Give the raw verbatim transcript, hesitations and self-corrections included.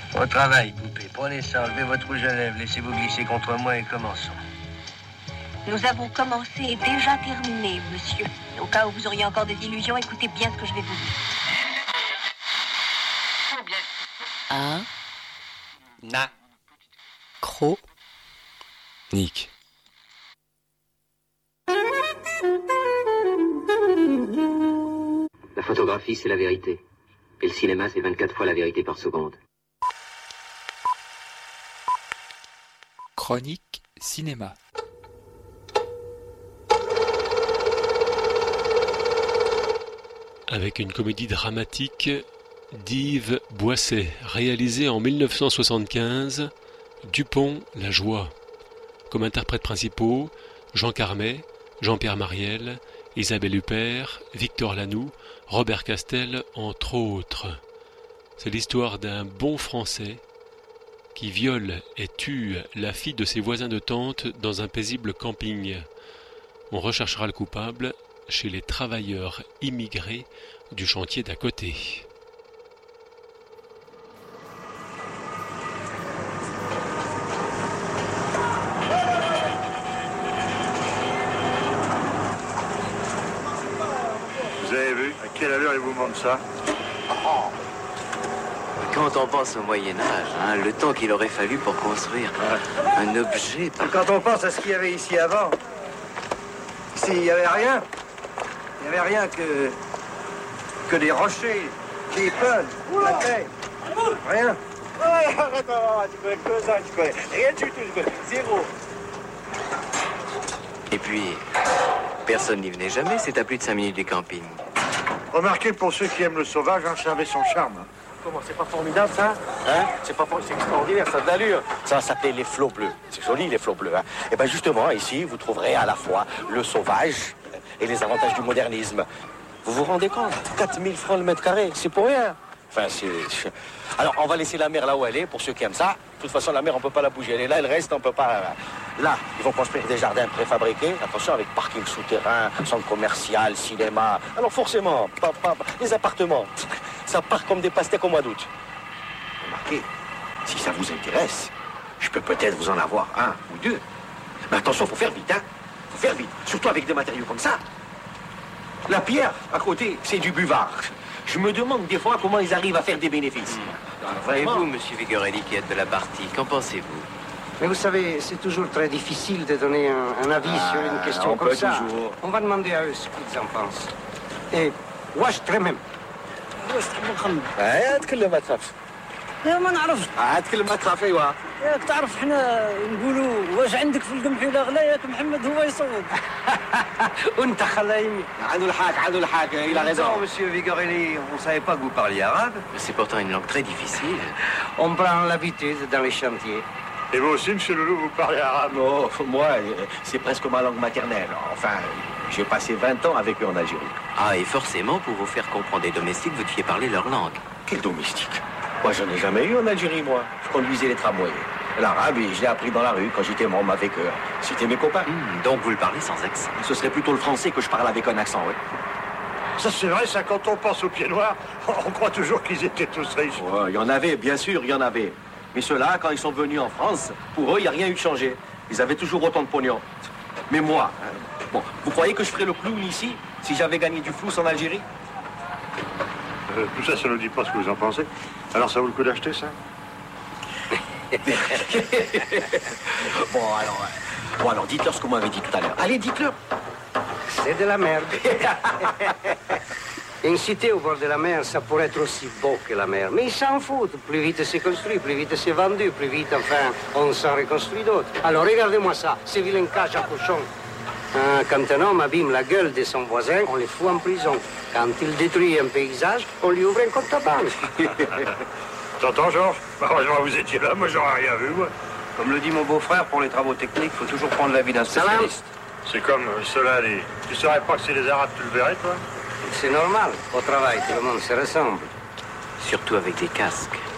Au travail, poupée. Prenez ça, enlevez votre rouge à lèvres, laissez-vous glisser contre moi et commençons. Nous avons commencé et déjà terminé, monsieur. Au cas où vous auriez encore des illusions, écoutez bien ce que je vais vous dire. Un. Na. Cro. Nick. La photographie, c'est la vérité. Et le cinéma, c'est vingt-quatre fois la vérité par seconde. Chronique cinéma. Avec une comédie dramatique d'Yves Boisset, réalisée en mille neuf cent soixante-quinze, Dupont, La Joie. Comme interprètes principaux, Jean Carmet, Jean-Pierre Mariel, Isabelle Huppert, Victor Lanoux, Robert Castel, entre autres. C'est l'histoire d'un bon Français qui viole et tue la fille de ses voisins de tente dans un paisible camping. On recherchera le coupable chez les travailleurs immigrés du chantier d'à côté. Vous avez vu à quelle allure ils vous montrent ça? Oh. Quand on pense au Moyen-Âge, hein, le temps qu'il aurait fallu pour construire ouais. un objet... Par... Quand on pense à ce qu'il y avait ici avant, ici il n'y avait rien. Il n'y avait rien que... que des rochers, des peuls, la terre. Rien. Ouais, arrête, tu connais que ça, tu connais rien du tout, tu connais zéro. Et puis, personne n'y venait jamais, c'est à plus de cinq minutes du camping. Remarquez, pour ceux qui aiment le sauvage, hein, ça avait son charme. Comment, c'est pas formidable, ça? Hein? C'est pas c'est extraordinaire, ça a de l'allure. Ça s'appelait les flots bleus. C'est joli, les flots bleus, hein? Et bien, justement, ici, vous trouverez à la fois le sauvage et les avantages du modernisme. Vous vous rendez compte? quatre mille francs le mètre carré, c'est pour rien. Enfin, c'est... Alors, on va laisser la mer là où elle est, pour ceux qui aiment ça. De toute façon, la mer, on peut pas la bouger. Elle est là, elle reste, on peut pas... Là, ils vont construire des jardins préfabriqués. Attention, avec parking souterrain, centre commercial, cinéma. Alors, forcément, pas, pas, les appartements, ça part comme des pastèques au mois d'août. Remarquez, si ça vous intéresse, je peux peut-être vous en avoir un ou deux. Mais attention, faut faire vite, hein. Faut faire vite, surtout avec des matériaux comme ça. La pierre, à côté, c'est du buvard. Je me demande des fois comment ils arrivent à faire des bénéfices. Mmh. Et vous, monsieur Vigorelli, qui êtes de la partie, qu'en pensez-vous? Mais vous savez, c'est toujours très difficile de donner un, un avis ah, sur une question comme ça. Toujours. On va demander à eux ce qu'ils en pensent. Et واش ترمم؟ واش ترمم؟ اه تكلم ما تخافش. لا ما نعرفش. اه تكلم ما تخاف ايوا. ياك تعرف حنا نقولوا واش عندك في القمح ولا غلا ياك محمد هو يصوب. وانت خلايمي. عنده الحاج عنده الحاج il a raison. Non, monsieur Vigorelli, on ne savait pas que vous parliez arabe. C'est pourtant une langue très difficile. On prend l'habitude dans les chantiers. Et vous aussi, monsieur Loulou, vous parlez arabe? Oh, moi, c'est presque ma langue maternelle. Enfin, j'ai passé vingt ans avec eux en Algérie. Ah, et forcément, pour vous faire comprendre des domestiques, vous deviez parler leur langue. Quel domestique? Moi, j'en ai jamais eu en Algérie, moi. Je conduisais les tramways. L'arabe, je l'ai appris dans la rue quand j'étais môme avec eux. C'était mes copains. Mmh, donc vous le parlez sans accent? Ce serait plutôt le français que je parle avec un accent, oui. Ça, c'est vrai, ça, quand on pense aux pieds noirs, on croit toujours qu'ils étaient tous riches. Ouais, il y en avait, bien sûr, il y en avait. Mais ceux-là, quand ils sont venus en France, pour eux, il n'y a rien eu de changé. Ils avaient toujours autant de pognon. Mais moi, hein, bon, vous croyez que je ferais le clown ici, si j'avais gagné du flous en Algérie? euh, Tout ça, ça ne dit pas ce que vous en pensez. Alors, ça vaut le coup d'acheter, ça? Bon, alors, euh, bon, alors dites-leur ce que vous m'avez dit tout à l'heure. Allez, dites-leur. C'est de la merde. Une cité au bord de la mer, ça pourrait être aussi beau que la mer. Mais ils s'en foutent. Plus vite c'est construit, plus vite c'est vendu, plus vite, enfin, on s'en reconstruit d'autres. Alors regardez-moi ça, ces vilains cages à cochons. Hein, quand un homme abîme la gueule de son voisin, on les fout en prison. Quand il détruit un paysage, on lui ouvre un compte à banque. T'entends, Georges? Heureusement, vous étiez là, moi j'aurais rien vu, moi. Comme le dit mon beau-frère, pour les travaux techniques, il faut toujours prendre l'avis d'un spécialiste. C'est comme euh, cela, les... tu saurais pas que c'est les Arabes, tu le verrais, toi? C'est normal. Au travail, tout le monde se ressemble. Surtout avec des casques.